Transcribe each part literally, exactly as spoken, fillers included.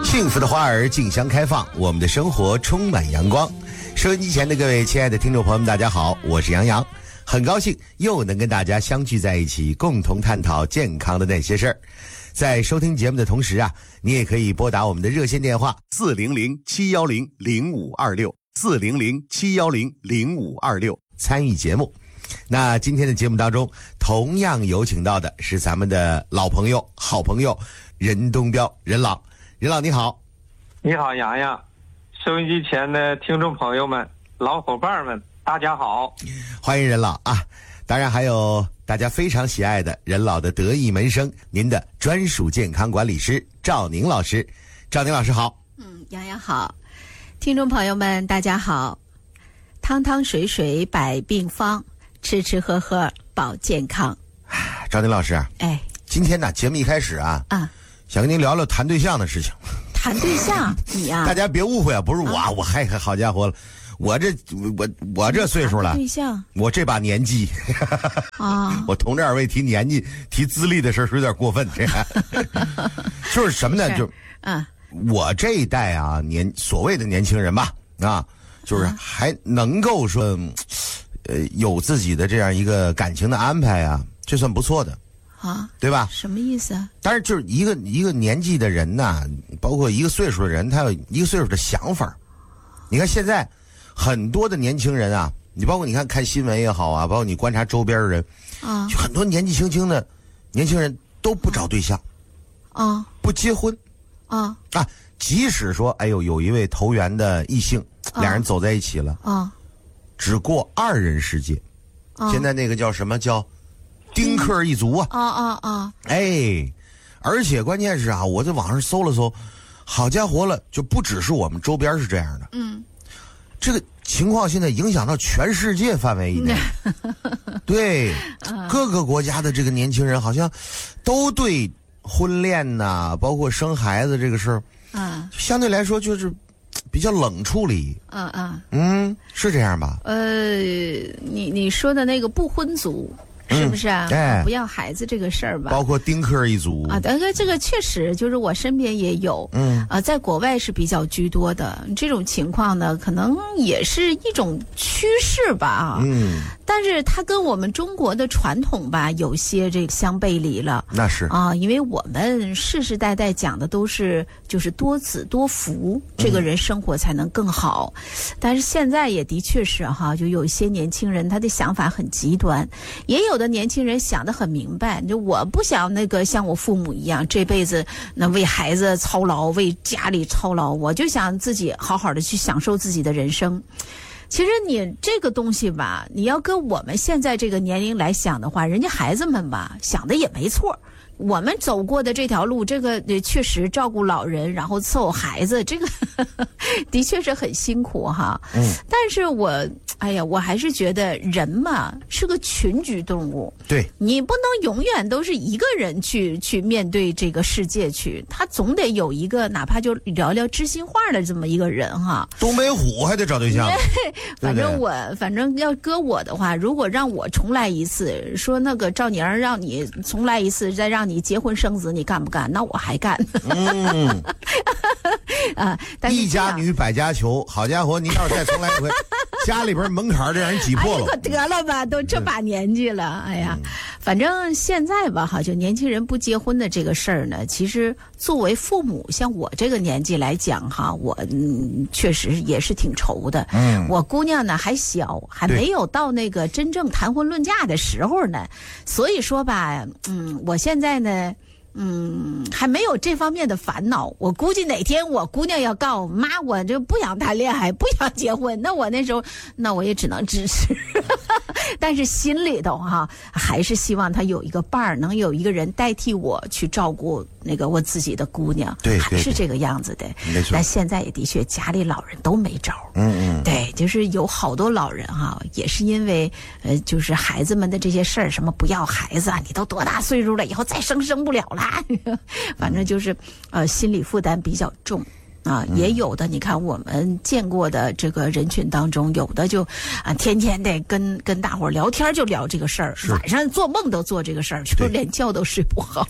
幸福的花儿竞相开放，我们的生活充满阳光。收音机前的各位亲爱的听众朋友们，大家好，我是杨洋，很高兴又能跟大家相聚在一起，共同探讨健康的那些事儿。在收听节目的同时啊，你也可以拨打我们的热线电话四零零七幺零零五二六四零零七幺零零五二六参与节目。那今天的节目当中，同样有请到的是咱们的老朋友、好朋友任东彪任老。任老你好。 你好，洋洋。收音机前的听众朋友们、老伙伴们，大家好， 欢迎任老啊！当然还有大家非常喜爱的任老的得意门生，您的专属健康管理师赵宁老师。赵宁老师好。 嗯，洋洋好。听众朋友们大家好。汤汤水水百病方，吃吃喝喝保健康。 赵宁老师， 哎， 今天呢节目一开始啊，啊，想跟您聊聊谈对象的事情。 谈对象，你啊， 大家别误会啊，不是我，啊、我还好家伙了，我这我我这岁数了， 对象， 我这把年纪啊，我同这二位提年纪、提资历的事是有点过分，这样就是什么呢？就嗯，我这一代啊，年所谓的年轻人吧，啊，就是还能够说，呃，有自己的这样一个感情的安排啊，这算不错的。啊，对吧？ 什么意思啊？ 但是就是一个一个年纪的人呐，包括一个岁数的人，他有一个岁数的想法。你看现在很多的年轻人啊，你包括你看看新闻也好啊，包括你观察周边的人啊，就很多年纪轻轻的年轻人都不找对象啊，不结婚啊啊，即使说哎呦有一位投缘的异性，啊、两人走在一起了啊，只过二人世界。啊、现在那个叫什么叫？丁克一族啊！啊啊啊！哎，而且关键是啊，我在网上搜了搜，好家伙了，就不只是我们周边是这样的，嗯，这个情况现在影响到全世界范围以内，对，各个国家的这个年轻人好像都对婚恋呐、啊，包括生孩子这个事儿，啊，相对来说就是比较冷处理。嗯嗯嗯，是这样吧？ 呃，你你说的那个不婚族。是不是啊？嗯哎、不要孩子这个事儿吧， 包括丁克一族啊，但是这个确实就是我身边也有，嗯啊，在国外是比较居多的这种情况呢，可能也是一种趋势吧啊，嗯，但是它跟我们中国的传统吧有些这个相背离了， 那是啊，因为我们世世代代讲的都是就是多子多福，这个人生活才能更好，嗯、但是现在也的确是哈，就有一些年轻人他的想法很极端，也有。的年轻人想得很明白，就我不想那个像我父母一样这辈子那为孩子操劳，为家里操劳，我就想自己好好的去享受自己的人生。其实你这个东西吧，你要跟我们现在这个年龄来想的话，人家孩子们吧想的也没错。我们走过的这条路，这个确实照顾老人，然后伺候孩子，这个呵呵的确是很辛苦哈。嗯，但是我，哎呀，我还是觉得人嘛是个群居动物。 对， 你不能永远都是一个人去去面对这个世界去，他总得有一个哪怕就聊聊知心话的这么一个人哈。 东北虎还得找对象。 反正我，反正要搁我的话，如果让我重来一次，说那个赵宁让你重来一次，再让你。你结婚生子，你干不干？那我还干。嗯， 啊，一家女百家求，好家伙！你要是再重来一回，家里边门槛就让人挤破了。 哎、得了吧，都这把年纪了，哎呀，反正现在吧，哈，就年轻人不结婚的这个事儿呢，其实作为父母，像我这个年纪来讲，哈，我嗯确实也是挺愁的。嗯，我姑娘呢还小，还没有到那个真正谈婚论嫁的时候呢，所以说吧，嗯，我现在呢。嗯，还没有这方面的烦恼。我估计哪天我姑娘要告妈，我就不想谈恋爱，不想结婚，那我那时候，那我也只能支持。但是心里头哈、啊，还是希望她有一个伴儿，能有一个人代替我去照顾那个我自己的姑娘。 对， 还是这个样子的。 没错。 但现在也的确，家里老人都没招。嗯嗯。对，就是有好多老人哈、啊，也是因为呃，就是孩子们的这些事儿，什么不要孩子啊，你都多大岁数了，以后再生生不了了。反正就是呃心理负担比较重啊，也有的你看我们见过的这个人群当中，有的就啊天天得跟跟大伙儿聊天，就聊这个事儿，晚上做梦都做这个事儿，就连觉都睡不好。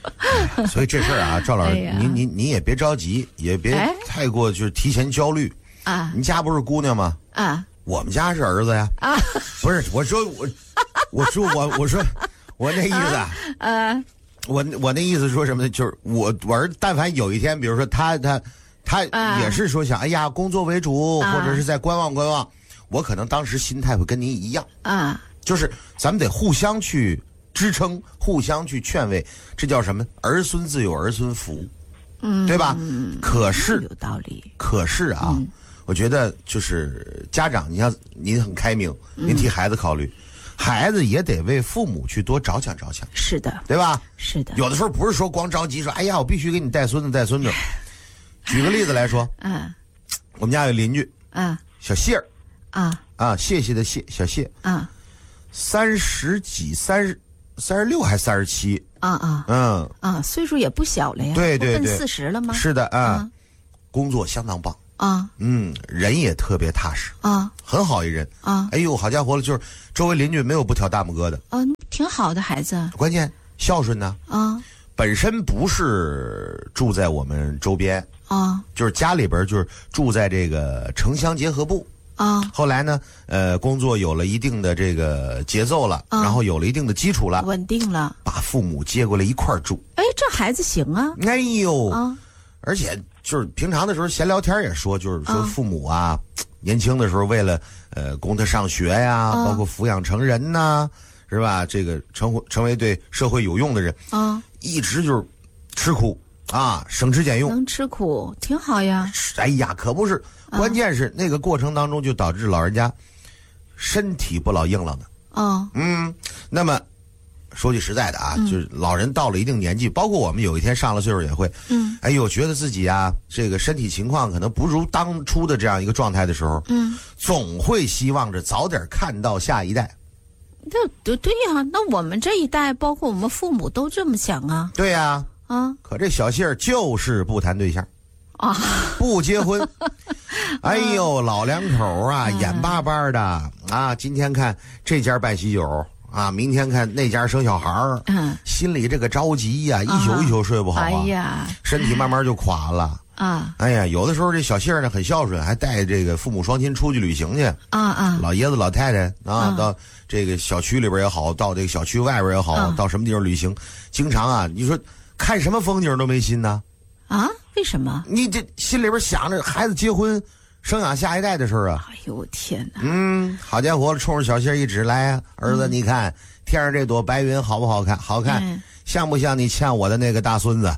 所以这事儿啊，赵老师， 哎呀您您您也别着急，也别哎太过就是提前焦虑啊。 您家不是姑娘吗？ 啊我们家是儿子呀。 啊， 不是，我说我，我说我我说我那意思啊， 呃我我那意思说什么呢？就是我我儿子但凡有一天，比如说他他他啊也是说想，哎呀，工作为主， 啊或者是在观望观望，我可能当时心态会跟您一样， 啊， 就是咱们得互相去支撑，互相去劝慰，这叫什么？儿孙自有儿孙福， 嗯， 对吧？可是有道理。 可是啊， 嗯我觉得就是家长，你像您很开明，您替孩子考虑，孩子也得为父母去多着想着想， 是的， 对吧？ 是的。 有的时候不是说光着急说，哎呀，我必须给你带孙子带孙子。举个例子来说， 嗯我们家有邻居嗯小谢儿啊啊，谢谢的谢，小谢， 啊三十几，三十三十六还三十七， 啊啊嗯， 啊，岁数也不小了呀，不对对对奔四十了吗？ 是的啊啊， 工作相当棒， 啊嗯，人也特别踏实， 啊很好一人。 啊哎呦，好家伙了，就是周围邻居没有不挑大拇哥的， 啊，挺好的孩子关键孝顺呢。 啊本身不是住在我们周边， 啊就是家里边就是住在这个城乡结合部。 啊后来呢，呃，工作有了一定的这个节奏了， 啊然后有了一定的基础了， 稳定了。 把父母接过来一块儿住。 哎，这孩子行啊哎呦， 啊而且就是平常的时候闲聊天也说，就是说啊父母啊，年轻的时候为了呃供他上学呀， 啊包括抚养成人呐，是吧？这个成为成为对社会有用的人， 啊， 一直就是吃苦啊，省吃俭用。 能吃苦挺好呀。 哎呀，可不是，关键是那个过程当中就导致老人家身体不老硬朗的。 啊嗯，那么说句实在的啊，就是老人到了一定年纪，包括我们有一天上了岁数也会， 嗯哎呦，觉得自己啊这个身体情况可能不如当初的这样一个状态的时候， 嗯， 总会希望着早点看到下一代。 那对对呀，那我们这一代，包括我们父母都这么想啊对呀、 啊可这小谢儿就是不谈对象， 啊不结婚。哎呦，老两口啊， 嗯眼巴巴的啊，今天看这家办喜酒啊，明天看那家生小孩儿， 嗯， 心里这个着急呀、一宿一宿睡不好啊， 哎呀身体慢慢就垮了。 啊哎呀，有的时候这小谢儿呢很孝顺，还带这个父母双亲出去旅行去。 啊啊老爷子老太太啊， 嗯到这个小区里边也好，到这个小区外边也好， 嗯到什么地方旅行，经常啊，你说看什么风景都没心呐。 啊！为什么？ 你这心里边想着孩子结婚、生养下一代的事儿啊。 哎呦我天哪！ 嗯，好家伙，冲着小谢儿一指来啊，儿子，你看天上这朵白云好不好看？好看， 嗯像不像你欠我的那个大孙子？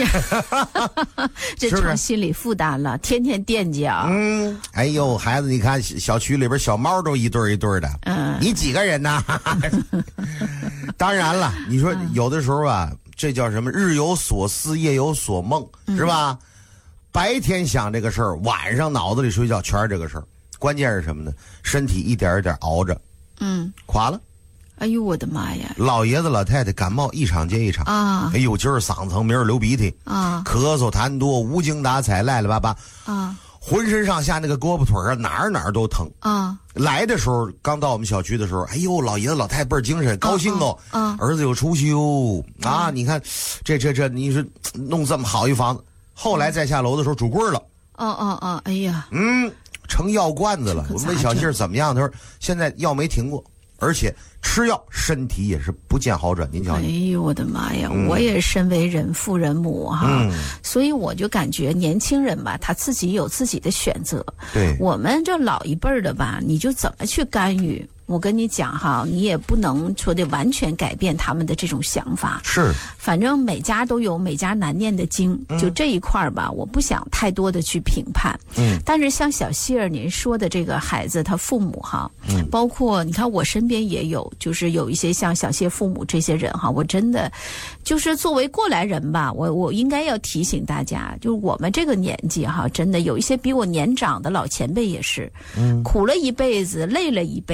这是不是成心理负担了，天天惦记啊。 嗯，哎呦，孩子，你看小区里边小猫都一对儿一对儿的， 嗯你几个人呢？当然了，你说有的时候啊，这叫什么？日有所思，夜有所梦，是吧？白天想这个事儿，晚上脑子里睡觉全是这个事儿。关键是什么呢？身体一点一点熬着， 嗯， 垮了。 哎呦我的妈呀！ 老爷子老太太感冒一场接一场啊哎呦，今儿嗓子疼，明儿流鼻涕， 啊咳嗽痰多，无精打采，赖赖巴巴， 啊浑身上下那个胳膊腿上哪儿哪儿都疼。 啊来的时候，刚到我们小区的时候，哎呦，老爷子老太太倍儿精神，高兴哦， 啊啊儿子有出息哦，啊，你看，这这这，你说弄这么好一房子，后来再下楼的时候拄棍儿了， 哦哦哦！哎呀， 嗯，成药罐子了。 这可咋我问小谢整儿怎么样，他说现在药没停过，而且吃药身体也是不见好转。您瞧哎瞧， 呦我的妈呀！我也身为人父人母哈， 嗯所以我就感觉年轻人吧，他自己有自己的选择。 对， 我们这老一辈儿的吧，你就怎么去干预？我跟你讲哈，你也不能说的完全改变他们的这种想法。 是， 反正每家都有每家难念的经，就这一块儿吧，我不想太多的去评判。 嗯， 但是像小谢儿您说的这个孩子，他父母哈， 嗯， 包括你看我身边也有，就是有一些像小谢父母这些人哈，我真的就是作为过来人吧，我我应该要提醒大家，就是我们这个年纪哈，真的有一些比我年长的老前辈也是，嗯，苦了一辈子，累了一辈子了。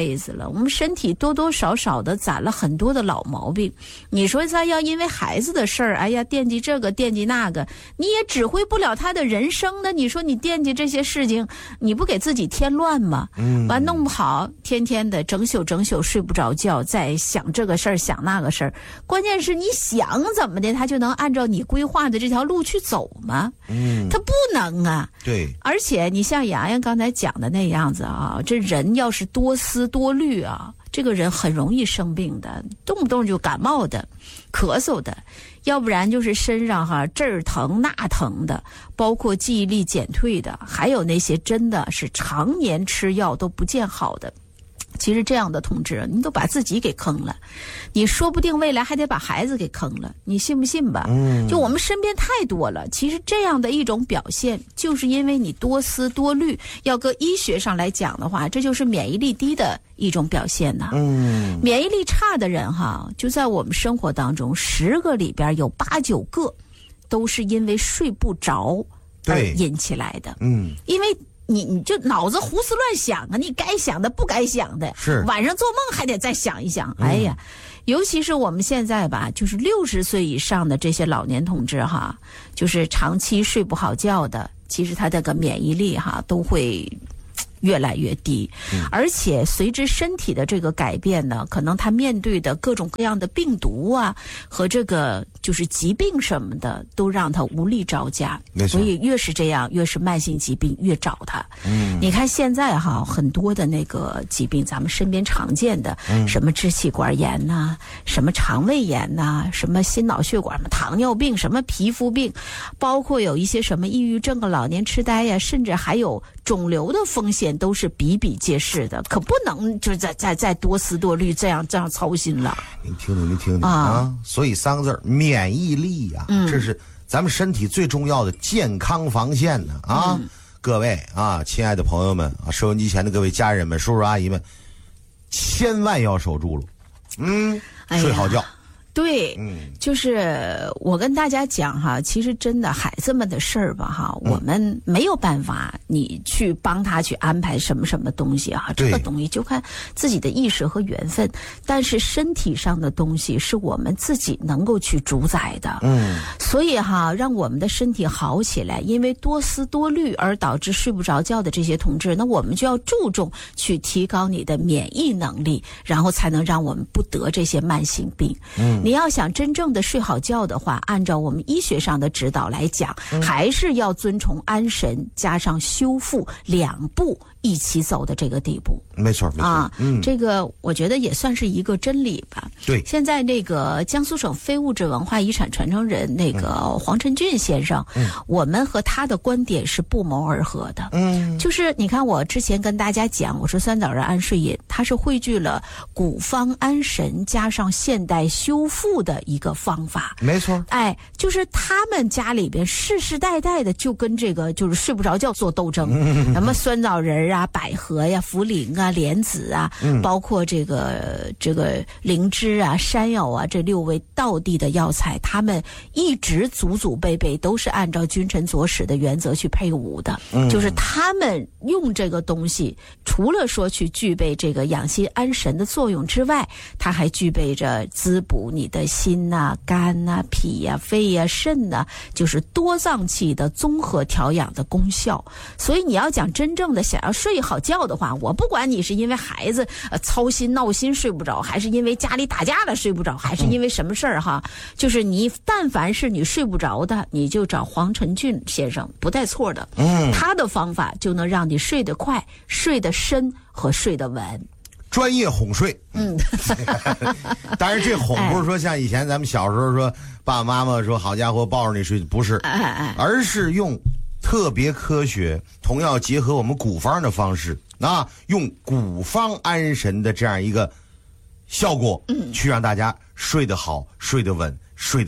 了，我们身体多多少少的攒了很多的老毛病。你说他要因为孩子的事儿，哎呀惦记这个惦记那个，你也指挥不了他的人生的。你说你惦记这些事情，你不给自己添乱吗？嗯，完弄不好，天天的整宿整宿睡不着觉，在想这个事儿想那个事儿。关键是你想怎么的，他就能按照你规划的这条路去走吗？嗯，他不能啊。 对， 而且你像洋洋刚才讲的那样子啊，这人要是多思多虑啊，这个人很容易生病的，动不动就感冒的、咳嗽的，要不然就是身上哈这儿疼那疼的，包括记忆力减退的，还有那些真的是常年吃药都不见好的。其实这样的同志，你都把自己给坑了，你说不定未来还得把孩子给坑了，你信不信吧？嗯，就我们身边太多了。其实这样的一种表现，就是因为你多思多虑。要搁医学上来讲的话，这就是免疫力低的一种表现呢。嗯，免疫力差的人哈，就在我们生活当中，十个里边有八九个都是因为睡不着而引起来的。嗯，因为。你你就脑子胡思乱想啊！你该想的不该想的， 是晚上做梦还得再想一想。哎呀，尤其是我们现在吧，就是六十岁以上的这些老年同志哈，就是长期睡不好觉的，其实他这个免疫力哈都会越来越低，而且随着身体的这个改变呢，可能他面对的各种各样的病毒啊和这个就是疾病什么的，都让他无力招架。所以越是这样，越是慢性疾病越找他。嗯，你看现在哈，很多的那个疾病，咱们身边常见的，嗯、什么支气管炎呐、啊，什么肠胃炎呐、啊，什么心脑血管、糖尿病、什么皮肤病，包括有一些什么抑郁症啊、老年痴呆呀、啊，甚至还有肿瘤的风险，都是比比皆是的。可不能就是再再再多思多虑，这样这样操心了。 你听听，你听听啊！啊所以三个字儿免疫力呀、啊，嗯、这是咱们身体最重要的健康防线呢啊！嗯、各位啊，亲爱的朋友们啊，收音机前的各位家人们、叔叔阿姨们，千万要守住了，嗯， 哎、 睡好觉。 对，嗯，就是我跟大家讲哈，其实真的孩子们的事儿吧哈，嗯、我们没有办法，你去帮他去安排什么什么东西哈，这个东西就看自己的意识和缘分。但是身体上的东西是我们自己能够去主宰的，嗯，所以哈，让我们的身体好起来，因为多思多虑而导致睡不着觉的这些同志，那我们就要注重去提高你的免疫能力，然后才能让我们不得这些慢性病，嗯。你要想真正的睡好觉的话，按照我们医学上的指导来讲，嗯、还是要遵从安神加上修复两步一起走的这个地步。 没错，没错啊， 嗯，这个我觉得也算是一个真理吧。 对， 现在那个江苏省非物质文化遗产传承人那个黄晨俊先生，嗯，我们和他的观点是不谋而合的。嗯，就是你看我之前跟大家讲，我说酸枣仁安睡饮，它是汇聚了古方安神加上现代修复复的一个方法， 没错。 哎，就是他们家里边世世代代的就跟这个就是睡不着觉做斗争，嗯、什么酸枣仁啊、百合呀、茯苓啊、莲子啊，嗯、包括这个这个灵芝啊、山药啊，这六味道地的药材，他们一直祖祖辈辈都是按照君臣佐使的原则去配伍的，嗯、就是他们用这个东西，除了说去具备这个养心安神的作用之外，它还具备着滋补你的心呐、啊、肝呐、啊、脾呀、啊、肺呀、啊、肾呐、啊，就是多脏器的综合调养的功效。所以你要讲真正的想要睡好觉的话，我不管你是因为孩子呃操心闹心睡不着，还是因为家里打架了睡不着，还是因为什么事儿哈，就是你但凡是你睡不着的，你就找黄晨俊先生，不带错的。嗯，他的方法就能让你睡得快、睡得深和睡得稳。 专业哄睡，嗯，当然这哄不是说像以前咱们小时候说爸爸妈妈说好家伙抱着你睡，不是，而是用特别科学，同样结合我们古方的方式，啊，用古方安神的这样一个效果，嗯，去让大家睡得好、睡得稳、睡得深。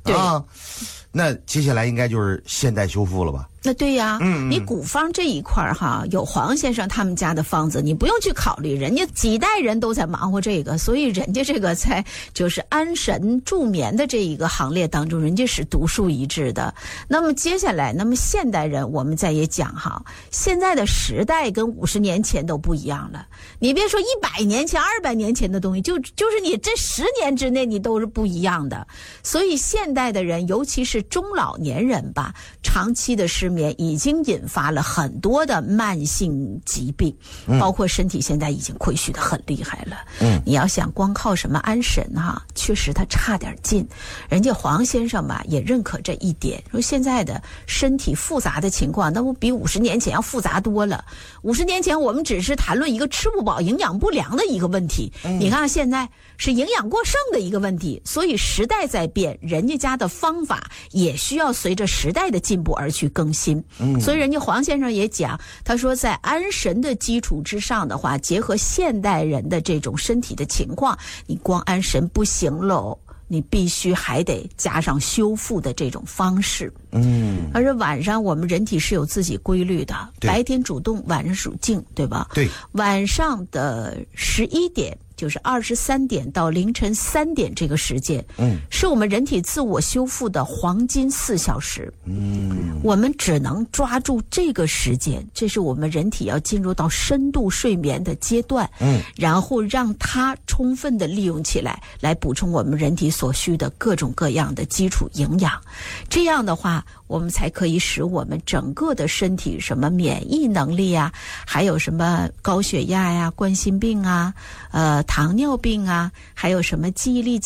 对啊。那接下来应该就是现代修复了吧？ 那对呀， 嗯， 你古方这一块儿哈，有黄先生他们家的方子，你不用去考虑，人家几代人都在忙活这个，所以人家这个在就是安神助眠的这一个行列当中，人家是独树一帜的。那么接下来，那么现代人我们再也讲哈，现在的时代跟五十年前都不一样了。你别说一百年前、二百年前的东西，就就是你这十年之内你都是不一样的。所以现代的人，尤其是中老年人吧，长期的失眠已经引发了很多的慢性疾病，包括身体现在已经亏虚的很厉害了。嗯，你要想光靠什么安神哈，确实他差点劲。人家黄先生吧也认可这一点，说现在的身体复杂的情况，那不比五十年前要复杂多了。五十年前我们只是谈论一个吃不饱、营养不良的一个问题，嗯、你看现在是营养过剩的一个问题。所以时代在变，人家家的方法也需要随着时代的进步而去更新。嗯，所以人家黄先生也讲，他说在安神的基础之上的话，结合现代人的这种身体的情况，你光安神不行喽，你必须还得加上修复的这种方式。嗯，而且晚上我们人体是有自己规律的，白天主动，晚上属静，对吧？ 对， 晚上的十一点。就是二十三点到凌晨三点这个时间，嗯，是我们人体自我修复的黄金四小时。嗯，我们只能抓住这个时间，这是我们人体要进入到深度睡眠的阶段。嗯，然后让它充分的利用起来，来补充我们人体所需的各种各样的基础营养。这样的话，我们才可以使我们整个的身体什么免疫能力啊，还有什么高血压呀、冠心病啊，呃。糖尿病啊，还有什么记忆力